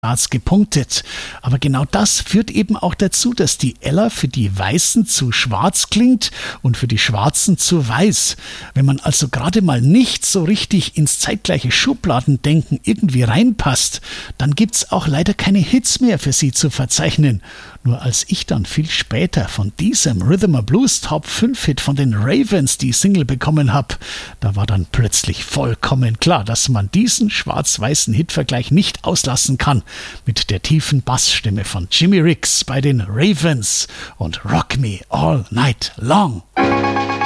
Charts gepunktet. Aber genau das führt eben auch dazu, dass die Ella für die Weißen zu schwarz klingt und für die Schwarzen zu weiß. Wenn man also gerade mal nicht so richtig ins zeitgleiche Schubladendenken irgendwie reinpasst, dann gibt's auch leider keine Hits mehr für sie zu verzeichnen. Nur als ich dann viel später von diesem Rhythm & Blues Top 5 Hit von den Ravens die Single bekommen habe, da war dann plötzlich vollkommen klar, dass man diesen schwarz-weißen Hitvergleich nicht auslassen kann mit der tiefen Bassstimme von Jimmy Ricks bei den Ravens und Rock Me All Night Long.